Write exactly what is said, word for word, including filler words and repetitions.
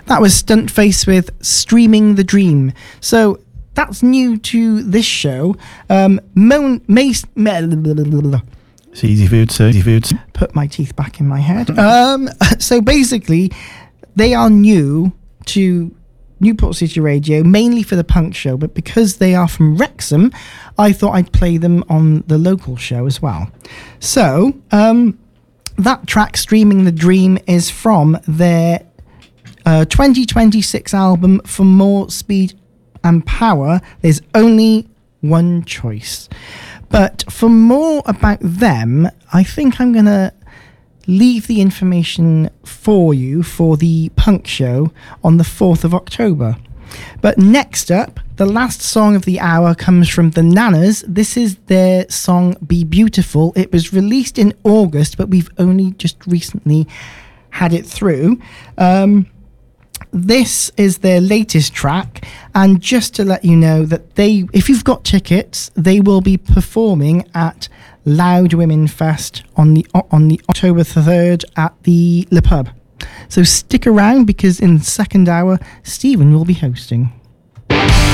that was Stuntface with Streaming the Dream. So that's new to this show. Um, Mon- Mace... It's easy food, so easy food. Put my teeth back in my head. Um, so basically, they are new to Newport City Radio, mainly for the punk show, but because they are from Wrexham, I thought I'd play them on the local show as well. So, um, that track, Streaming the Dream, is from their uh, twenty twenty-six album, For More Speed and Power. There's only one choice. But for more about them, I think I'm going to leave the information for you for the punk show on the fourth of October. But next up, the last song of the hour comes from the Nanas. This is their song Be Beautiful. It was released in August, but we've only just recently had it through. Um, this is their latest track, and just to let you know that they, if you've got tickets, they will be performing at Loud Women Fest on the on the October third at the Le Pub. So stick around, because in the second hour, Stephen will be hosting.